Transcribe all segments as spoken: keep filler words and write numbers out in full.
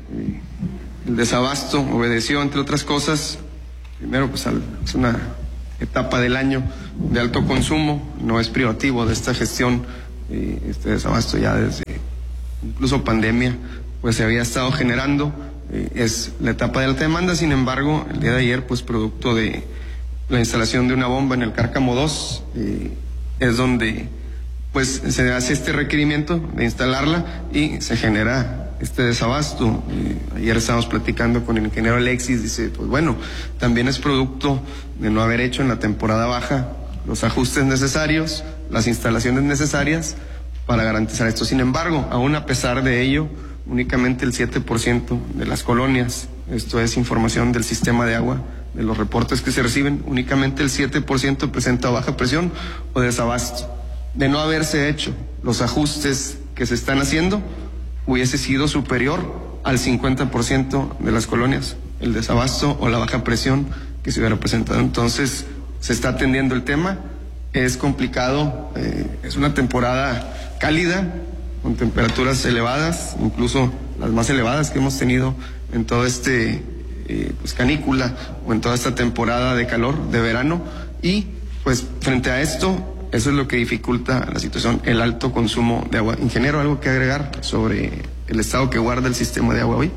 Eh, el desabasto obedeció, entre otras cosas, primero, pues al, es una etapa del año de alto consumo, no es privativo de esta gestión, eh, este desabasto ya desde incluso pandemia, pues se había estado generando, eh, es la etapa de alta demanda. Sin embargo, el día de ayer, pues producto de la instalación de una bomba en el Cárcamo dos, eh, es donde pues se hace este requerimiento de instalarla y se genera este desabasto. Eh, ayer estábamos platicando con el ingeniero Alexis, dice, pues bueno, también es producto de no haber hecho en la temporada baja los ajustes necesarios, las instalaciones necesarias para garantizar esto. Sin embargo, aún a pesar de ello, únicamente el siete por ciento de las colonias, esto es información del sistema de agua, de los reportes que se reciben, únicamente el siete por ciento presenta baja presión o desabasto. De no haberse hecho los ajustes que se están haciendo, hubiese sido superior al cincuenta por ciento de las colonias el desabasto o la baja presión que se hubiera presentado. Entonces, se está atendiendo el tema, es complicado, eh, es una temporada cálida, con temperaturas elevadas, incluso las más elevadas que hemos tenido en todo este eh, pues canícula o en toda esta temporada de calor de verano, y pues frente a esto, eso es lo que dificulta la situación, el alto consumo de agua. Ingeniero, ¿algo que agregar sobre el estado que guarda el sistema de agua hoy?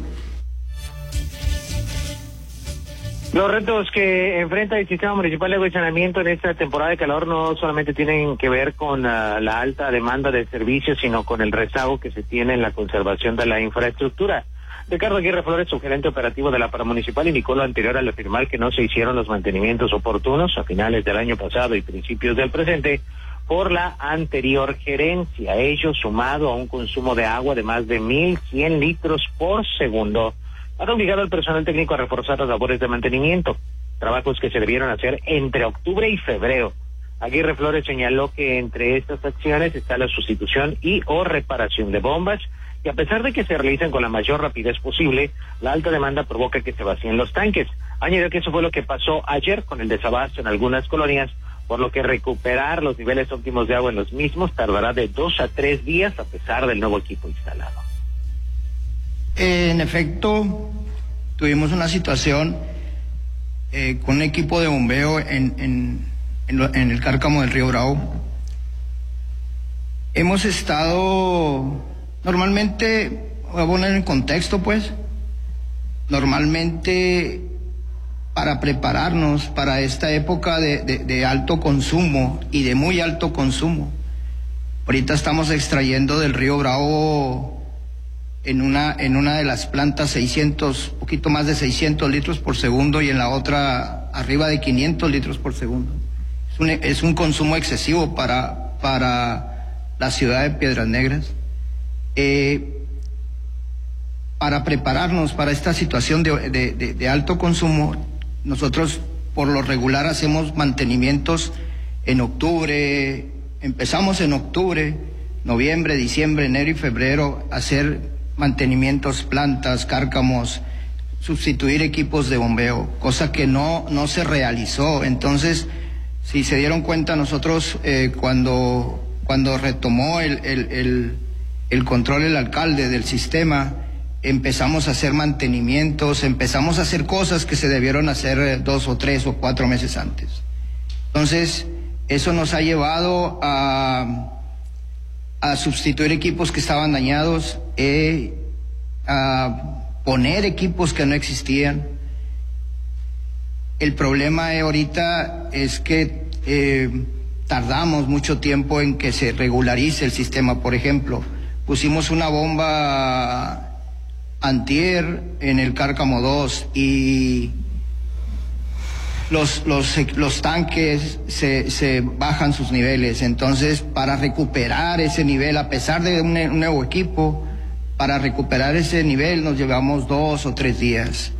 Los retos que enfrenta el Sistema Municipal de Agua y Saneamiento en esta temporada de calor no solamente tienen que ver con uh, la alta demanda de servicios, sino con el rezago que se tiene en la conservación de la infraestructura. Ricardo Aguirre Flores, su gerente operativo de la Paramunicipal, indicó lo anterior al afirmar que no se hicieron los mantenimientos oportunos a finales del año pasado y principios del presente por la anterior gerencia, ello sumado a un consumo de agua de más de mil cien litros por segundo. Han obligado al personal técnico a reforzar las labores de mantenimiento, trabajos que se debieron hacer entre octubre y febrero. Aguirre Flores señaló que entre estas acciones está la sustitución y o reparación de bombas, y a pesar de que se realizan con la mayor rapidez posible, la alta demanda provoca que se vacíen los tanques. Añadió que eso fue lo que pasó ayer con el desabasto en algunas colonias, por lo que recuperar los niveles óptimos de agua en los mismos tardará de dos a tres días a pesar del nuevo equipo instalado. En efecto, tuvimos una situación eh, con un equipo de bombeo en, en, en, lo, en el Cárcamo del Río Bravo. Hemos estado, normalmente, voy a poner en contexto pues, normalmente para prepararnos para esta época de, de, de alto consumo y de muy alto consumo, ahorita estamos extrayendo del Río Bravo en una en una de las plantas seiscientos, poquito más de seiscientos litros por segundo, y en la otra arriba de quinientos litros por segundo. Es un, es un consumo excesivo para, para la ciudad de Piedras Negras. Eh, para prepararnos para esta situación de, de, de, de alto consumo, nosotros por lo regular hacemos mantenimientos en octubre, empezamos en octubre, noviembre, diciembre, enero y febrero, hacer mantenimientos, plantas, cárcamos, sustituir equipos de bombeo, cosa que no, no se realizó. Entonces, si se dieron cuenta, nosotros eh, cuando, cuando retomó el, el, el, el control el alcalde del sistema, empezamos a hacer mantenimientos, empezamos a hacer cosas que se debieron hacer dos o tres o cuatro meses antes. Entonces, eso nos ha llevado a a sustituir equipos que estaban dañados, eh, a poner equipos que no existían. El problema ahorita es que eh, tardamos mucho tiempo en que se regularice el sistema. Por ejemplo, pusimos una bomba antier en el Cárcamo dos y Los, los, los tanques se, se bajan sus niveles. Entonces, para recuperar ese nivel, a pesar de un, un nuevo equipo, para recuperar ese nivel nos llevamos dos o tres días.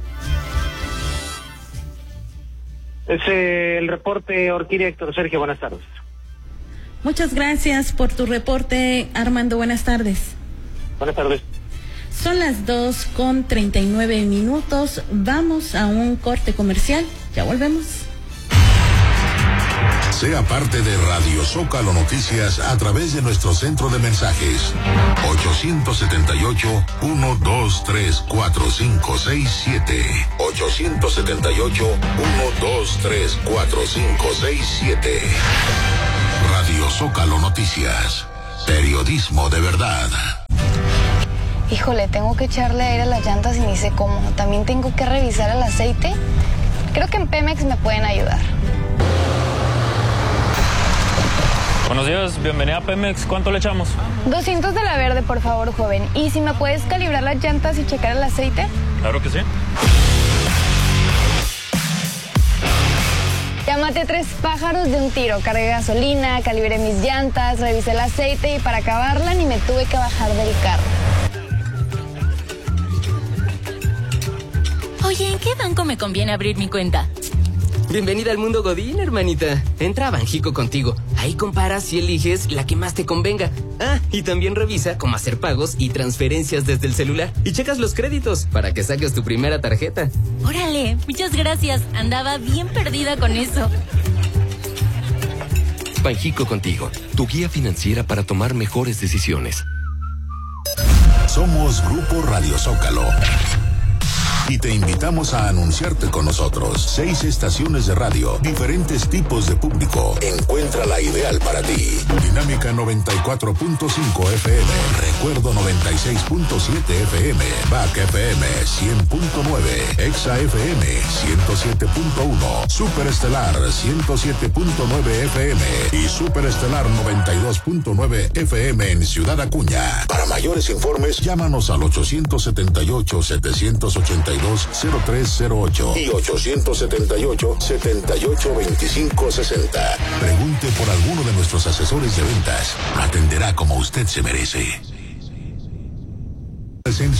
Es eh, el reporte Orquídea. Héctor Sergio, buenas tardes. Muchas gracias por tu reporte, Armando. Buenas tardes. Buenas tardes. Son las dos con treinta y nueve minutos. Vamos a un corte comercial. Ya volvemos. Sea parte de Radio Zócalo Noticias a través de nuestro centro de mensajes ochocientos setenta y ocho, uno dos tres cuatro cinco seis siete. ochocientos setenta y ocho, uno dos tres cuatro cinco seis siete. Radio Zócalo Noticias. Periodismo de verdad. Híjole, tengo que echarle aire a las llantas y ni sé cómo. También tengo que revisar el aceite. Creo que en Pemex me pueden ayudar. Buenos días, bienvenida a Pemex. ¿Cuánto le echamos? doscientos de la verde, por favor, joven. ¿Y si me puedes calibrar las llantas y checar el aceite? Claro que sí. Ya maté tres pájaros de un tiro. Cargué gasolina, calibré mis llantas, revisé el aceite y para acabarla ni me tuve que bajar del carro. Oye, ¿en qué banco me conviene abrir mi cuenta? Bienvenida al mundo Godín, hermanita. Entra a Banjico Contigo. Ahí comparas y eliges la que más te convenga. Ah, y también revisa cómo hacer pagos y transferencias desde el celular. Y checas los créditos para que saques tu primera tarjeta. Órale, muchas gracias. Andaba bien perdida con eso. Banjico Contigo, tu guía financiera para tomar mejores decisiones. Somos Grupo Radio Zócalo. Y te invitamos a anunciarte con nosotros. Seis estaciones de radio, diferentes tipos de público. Encuentra la ideal para ti. Dinámica noventa y cuatro punto cinco F M. Recuerdo noventa y seis punto siete F M. Back F M cien punto nueve. Exa F M ciento siete punto uno. Superestelar ciento siete punto nueve F M. Y Superestelar noventa y dos punto nueve F M en Ciudad Acuña. Para mayores informes, llámanos al ochocientos setenta y ocho, setecientos ochenta y dos, cero tres cero ocho y ochocientos setenta y ocho, setenta y ocho veinticinco sesenta. Pregunte por alguno de nuestros asesores de ventas. Atenderá como usted se merece.